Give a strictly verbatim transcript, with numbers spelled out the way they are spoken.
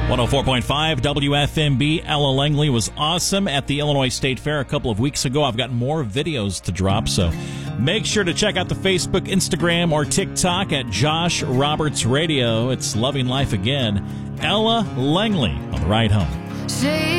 one oh four point five W F M B. Ella Langley was awesome at the Illinois State Fair a couple of weeks ago. I've got more videos to drop, so make sure to check out the Facebook, Instagram, or TikTok at Josh Roberts Radio. It's Loving Life Again. Ella Langley on the ride home.